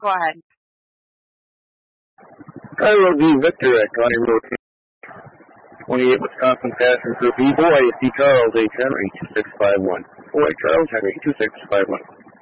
Go ahead. I will be Victor at County Road 28 Wisconsin Passion for B. Boy, C. Charles H. Henry 2651. Boy Charles Henry 2651.